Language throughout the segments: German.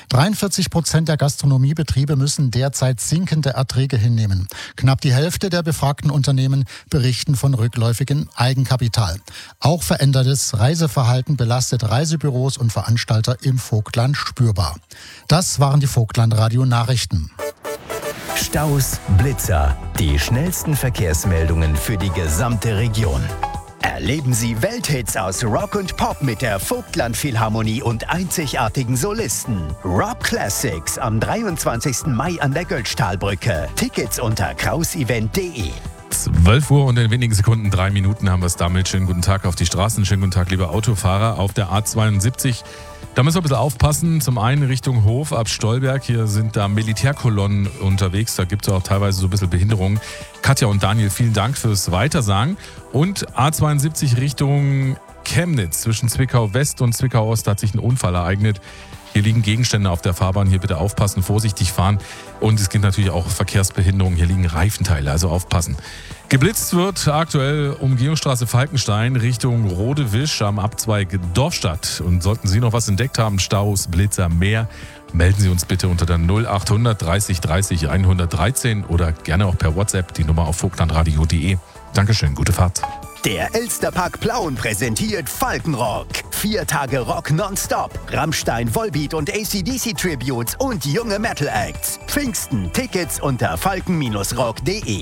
43% der Gastronomiebetriebe müssen derzeit sinkende Erträge hinnehmen. Knapp die Hälfte der befragten Unternehmen berichten von rückläufigem Eigenkapital. Auch verändertes Reiseverhalten belastet Reisebüros und Veranstalter im Vogtland spürbar. Das waren die Vogtland-Radio-Nachrichten. Staus, Blitzer, die schnellsten Verkehrsmeldungen für die gesamte Region. Erleben Sie Welthits aus Rock und Pop mit der Vogtland Philharmonie und einzigartigen Solisten. Rock Classics am 23. Mai an der Götztalbrücke. Tickets unter krausevent.de. 12 Uhr und in wenigen Sekunden 3 Minuten haben wir es damit. Schönen guten Tag auf die Straßen, schönen guten Tag, liebe Autofahrer auf der A72. Da müssen wir ein bisschen aufpassen. Zum einen Richtung Hof ab Stolberg. Hier sind da Militärkolonnen unterwegs. Da gibt es auch teilweise so ein bisschen Behinderungen. Katja und Daniel, vielen Dank fürs Weitersagen. Und A72 Richtung Chemnitz. Zwischen Zwickau West und Zwickau Ost hat sich ein Unfall ereignet. Hier liegen Gegenstände auf der Fahrbahn. Hier bitte aufpassen, vorsichtig fahren. Und es gibt natürlich auch Verkehrsbehinderungen. Hier liegen Reifenteile, also aufpassen. Geblitzt wird aktuell Umgehungsstraße Falkenstein Richtung Rodewisch am Abzweig Dorfstadt. Und sollten Sie noch was entdeckt haben, Staus, Blitzer, mehr, melden Sie uns bitte unter der 0800 30 30 113 oder gerne auch per WhatsApp die Nummer auf vogtlandradio.de. Dankeschön, gute Fahrt. Der Elsterpark Plauen präsentiert Falkenrock. 4 Tage Rock nonstop. Rammstein, Volbeat und AC/DC Tributes und junge Metal Acts. Pfingsten, Tickets unter falken-rock.de.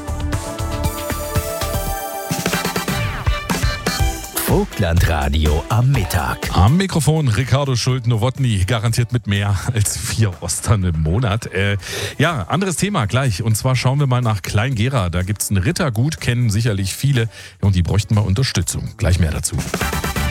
Vogtland-Radio am Mittag. Am Mikrofon Ricardo Schult-Nowotny, garantiert mit mehr als 4 Ostern im Monat. Anderes Thema gleich. Und zwar schauen wir mal nach Kleingera. Da gibt es ein Rittergut, kennen sicherlich viele. Und die bräuchten mal Unterstützung. Gleich mehr dazu.